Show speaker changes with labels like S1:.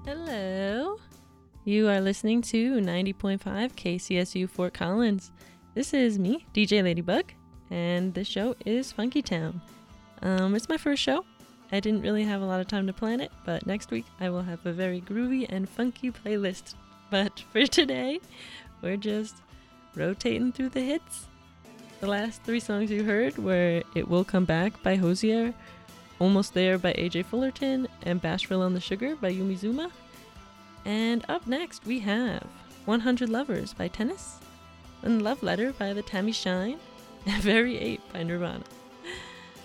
S1: Hello. You are listening to 90.5 KCSU Fort Collins. This is me, DJ Ladybug, and this show is Funky Town. It's my first show. I didn't really have a lot of time to plan it, but next week I will have a very groovy and funky playlist. But for today, we're just rotating through the hits. The last 3 songs you heard were It Will Come Back by Hozier, Almost There by AJ Fullerton, and Bashville on the Sugar by Yumi Zuma. And up next we have 100 Lovers by Tennis, and Love Letter by the Tammy Shine, and Very 8 by Nirvana.